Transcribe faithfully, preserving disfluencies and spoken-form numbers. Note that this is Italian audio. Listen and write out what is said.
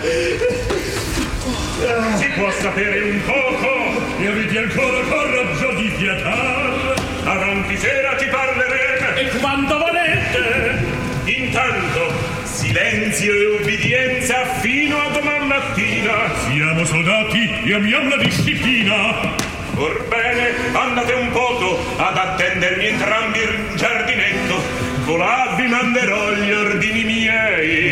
Si può sapere un poco e avete ancora coraggio di fiatar? Avanti sera ci parlerete. E quando volete. Intanto silenzio e ubbidienza fino a domani mattina. Siamo soldati e amiamo la disciplina. Orbene, andate un poco ad attendermi entrambi in giardinetto. Colà vi manderò gli ordini miei.